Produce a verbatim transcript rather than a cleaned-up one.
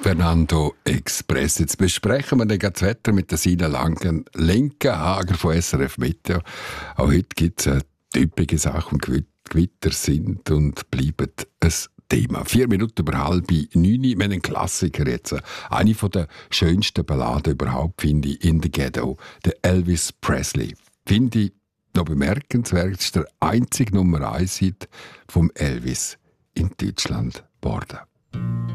Fernando Express. Jetzt besprechen wir dann das Wetter mit der Sina Langen, Lenkenhager von S R F Meteo. Auch heute gibt es typische Sachen, Gewitter sind und bleiben ein Thema. Vier Minuten über halb neun. Wir haben einen Klassiker jetzt. Eine der schönsten Balladen überhaupt, finde ich, in the Ghetto. Der Elvis Presley. Finde ich noch bemerkenswert, ist der einzige Nummer eins Hit vom Elvis in Deutschland geworden.